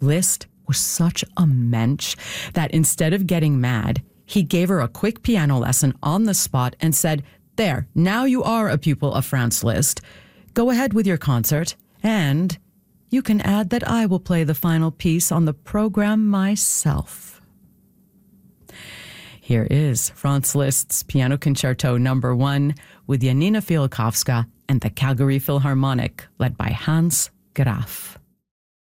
Liszt was such a mensch that instead of getting mad, he gave her a quick piano lesson on the spot and said, "There, now you are a pupil of Franz Liszt. Go ahead with your concert, and you can add that I will play the final piece on the program myself." Here is Franz Liszt's Piano Concerto No. 1 with Janina Fialkowska and the Calgary Philharmonic, led by Hans Graf.